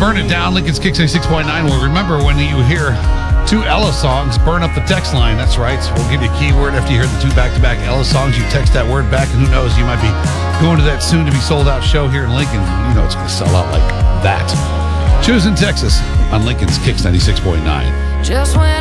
Burn It Down, Lincoln's Kicks 96.9. Well, remember when you hear two Ella songs, burn up the text line. That's right. We'll give you a keyword after you hear the two back-to-back Ella songs. You text that word back, and who knows, you might be going to that soon-to-be sold-out show here in Lincoln. You know it's going to sell out like that. Choosing Texas on Lincoln's Kicks 96.9. Just when